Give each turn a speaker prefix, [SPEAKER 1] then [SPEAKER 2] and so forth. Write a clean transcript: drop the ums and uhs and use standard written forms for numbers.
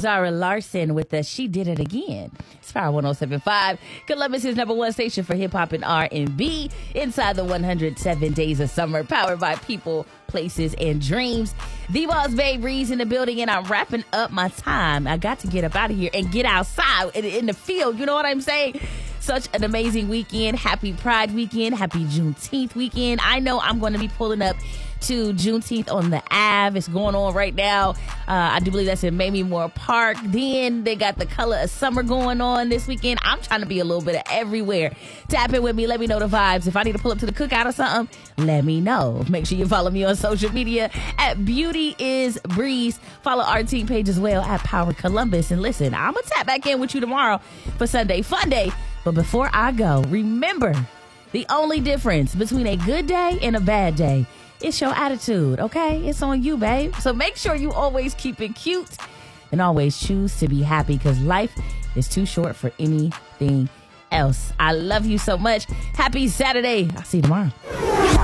[SPEAKER 1] Zara Larson with the She Did It Again. It's Power 107.5. Columbus' #1 station for hip-hop and R&B. Inside the 107 Days of Summer. Powered by people, places, and dreams. The Boss Babe Reeves in the building, and I'm wrapping up my time. I got to get up out of here and get outside in the field. You know what I'm saying? Such an amazing weekend. Happy Pride weekend. Happy Juneteenth weekend. I know I'm going to be pulling up to Juneteenth on the Ave. It's going on right now. I do believe that's in Mamie Moore Park. Then they got the Color of Summer going on this weekend. I'm trying to be a little bit of everywhere. Tap in with me. Let me know the vibes. If I need to pull up to the cookout or something, let me know. Make sure you follow me on social media at Beauty is Breeze. Follow our team page as well at Power Columbus. And listen, I'm going to tap back in with you tomorrow for Sunday Fun Day. But before I go, remember, the only difference between a good day and a bad day, it's your attitude, okay? It's on you, babe. So make sure you always keep it cute and always choose to be happy, because life is too short for anything else. I love you so much. Happy Saturday. I'll see you tomorrow.